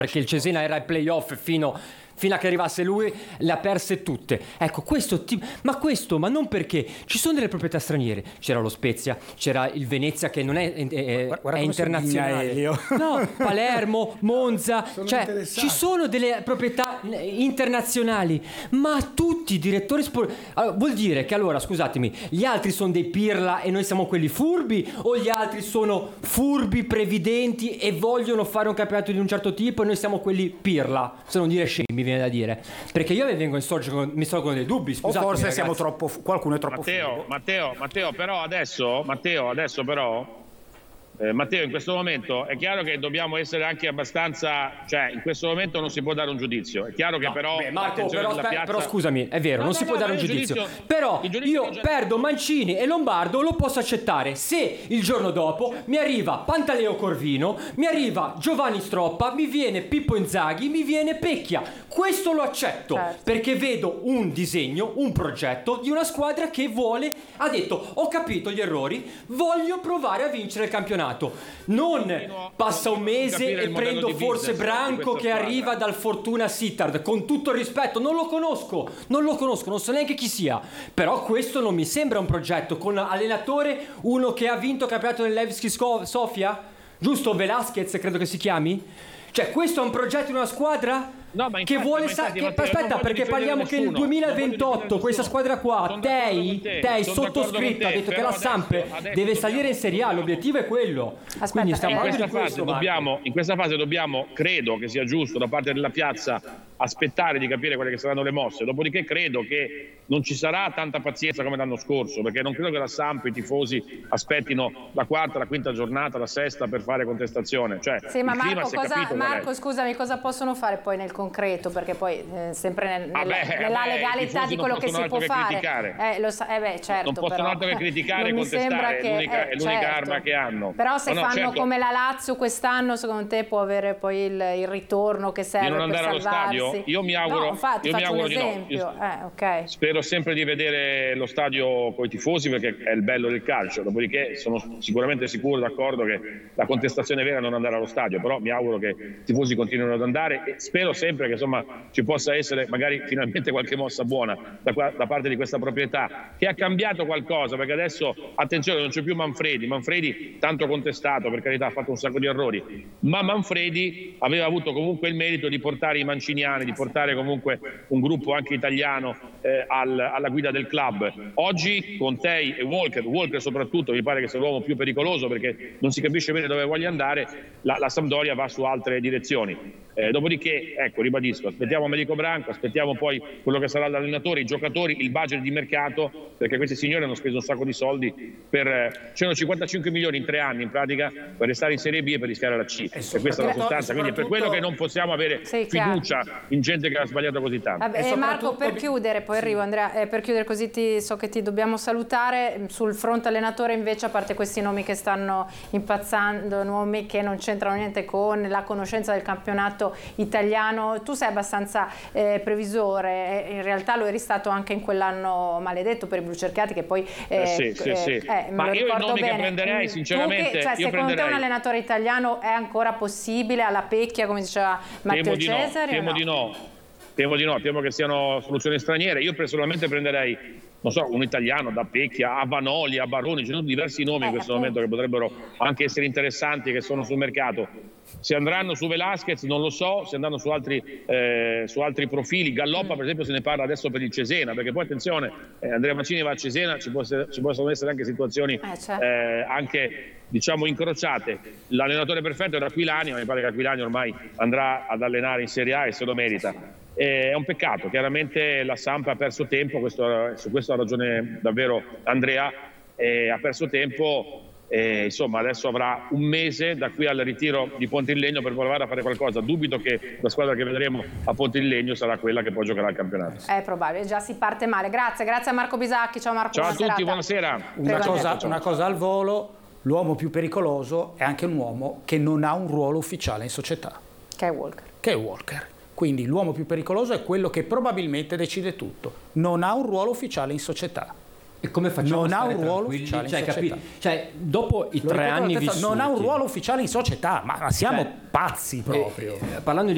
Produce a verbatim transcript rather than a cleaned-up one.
perché il Cesena era ai playoff fino, fino a che arrivasse lui, le ha perse tutte. Ecco, questo ti... ma questo, ma non perché ci sono delle proprietà straniere. C'era lo Spezia, c'era il Venezia che non è, è, è, è internazionale. No, Palermo, Monza, sono cioè ci sono delle proprietà internazionali, ma tutti i direttori sportivi. Allora, vuol dire che allora, scusatemi, gli altri sono dei pirla e noi siamo quelli furbi, o gli altri sono furbi, previdenti e vogliono fare un campionato di un certo tipo e noi siamo quelli pirla, se non dire scemi, mi viene da dire, perché io mi vengo in sorge, mi sorgono dei dubbi, scusate, o forse ragazzi. siamo troppo, qualcuno è troppo Matteo, furbo. Matteo, Matteo, però adesso, Matteo, adesso però Eh, Matteo, in questo momento è chiaro che dobbiamo essere anche abbastanza, cioè in questo momento non si può dare un giudizio, è chiaro che no, però beh, Marco, però, piazza... però scusami, è vero, no, non no, si no, può no, dare un giudizio, giudizio, però giudizio io già... perdo Mancini e Lombardo, lo posso accettare se il giorno dopo mi arriva Pantaleo Corvino, mi arriva Giovanni Stroppa, mi viene Pippo Inzaghi, mi viene Pecchia, questo lo accetto, certo, perché vedo un disegno, un progetto di una squadra che vuole, ha detto ho capito gli errori, voglio provare a vincere il campionato, non passa un mese e prendo forse Branco che arriva dal Fortuna Sittard, con tutto il rispetto, non lo conosco, non lo conosco, non so neanche chi sia, però questo non mi sembra un progetto con allenatore uno che ha vinto il campionato del Levski Sofia, giusto? Velasquez credo che si chiami, cioè questo è un progetto di una squadra? No, ma infatti, che vuole sa- che, Matteo, aspetta, perché parliamo che nel duemilaventotto questa squadra qua, Tei, Tei sottoscritta, ha detto che la Samp deve salire in Serie A, l'obiettivo è quello. Aspetta, quindi stiamo in parlando questa di fase questo, dobbiamo, in questa fase dobbiamo, credo che sia giusto da parte della piazza aspettare di capire quelle che saranno le mosse, dopodiché credo che non ci sarà tanta pazienza come l'anno scorso, perché non credo che la Samp, i tifosi aspettino la quarta, la quinta giornata, la sesta per fare contestazione, cioè sì, ma Marco, cosa, capito, Marco scusami, cosa possono fare poi nel concreto, perché poi eh, sempre nel, nel, vabbè, nella vabbè, legalità di quello che si può fare eh, lo sa- eh beh, certo, non possono però, altro che criticare e che, contestare, è l'unica, eh, è l'unica certo, arma che hanno. Però se no, no, fanno certo, come la Lazio quest'anno, secondo te può avere poi il, il ritorno che serve di non andare per allo salvarsi? stadio? Io mi auguro, no, infatti, io mi faccio auguro un esempio. di no. Eh, okay. Spero sempre di vedere lo stadio con i tifosi, perché è il bello del calcio, dopodiché sono sicuramente sicuro, d'accordo, che la contestazione vera è non andare allo stadio, però mi auguro che i tifosi continuino ad andare e spero sempre che insomma ci possa essere magari finalmente qualche mossa buona da, qua, da parte di questa proprietà che ha cambiato qualcosa, perché adesso attenzione, non c'è più Manfredi Manfredi tanto contestato, per carità, ha fatto un sacco di errori, ma Manfredi aveva avuto comunque il merito di portare i manciniani, di portare comunque un gruppo anche italiano eh, al, alla guida del club. Oggi con Tei e Walker Walker soprattutto mi pare che sia l'uomo più pericoloso, perché non si capisce bene dove voglia andare, la, la Sampdoria va su altre direzioni. Eh, dopodiché, ecco, ribadisco, aspettiamo Americo Branco, aspettiamo poi quello che sarà l'allenatore, i giocatori, il budget di mercato, perché questi signori hanno speso un sacco di soldi per eh, centocinquantacinque milioni in tre anni in pratica per restare in Serie B e per rischiare la C, e questa è la sostanza, quindi è per quello che non possiamo avere sì, fiducia in gente che ha sbagliato così tanto. Vabbè, Marco, per chiudere, poi arrivo Andrea, eh, per chiudere così ti, so che ti dobbiamo salutare, sul fronte allenatore invece, a parte questi nomi che stanno impazzando, nomi che non c'entrano niente con la conoscenza del campionato italiano, tu sei abbastanza eh, previsore, in realtà lo eri stato anche in quell'anno maledetto per i blucerchiati che poi eh, eh, sì, sì, eh, sì. Eh, ma io i nomi bene. che prenderei sinceramente, che, cioè, io secondo prenderei... te un allenatore italiano è ancora possibile alla Pecchia, come diceva Matteo temo Cesari? Temo no? di no, temo di no, temo che siano soluzioni straniere. Io personalmente prenderei, non so, un italiano da Pecchia a Vanoli, a Baroni, ci sono diversi nomi eh, in questo appunto. momento che potrebbero anche essere interessanti, che sono sul mercato. Se andranno su Velasquez non lo so, se andranno su altri, eh, su altri profili, Galloppa mm. per esempio se ne parla adesso per il Cesena, perché poi attenzione, eh, Andrea Mancini va a Cesena, ci, può essere, ci possono essere anche situazioni eh, certo. eh, anche diciamo incrociate. L'allenatore perfetto era Aquilani, ma mi pare che Aquilani ormai andrà ad allenare in Serie A e se lo merita. È un peccato, chiaramente la Samp ha perso tempo, questo, su questo ha ragione davvero Andrea, eh, ha perso tempo, eh, insomma adesso avrà un mese da qui al ritiro di Pontillegno per provare a fare qualcosa. Dubito che la squadra che vedremo a Pontillegno sarà quella che poi giocherà il campionato. È probabile, già si parte male. Grazie, grazie a Marco Bisacchi, ciao Marco. Ciao a tutti, serata. buonasera. Una cosa, una cosa al volo, l'uomo più pericoloso è anche un uomo che non ha un ruolo ufficiale in società. Che è Walker. Che è Walker. Quindi l'uomo più pericoloso è quello che probabilmente decide tutto. Non ha un ruolo ufficiale in società. E come facciamo non a ha un ruolo tranquilli? ufficiale cioè, in società. Capi- cioè, dopo i Lo tre anni vissuti... Non ha un ruolo ufficiale in società, ma siamo cioè, pazzi proprio. Eh, parlando di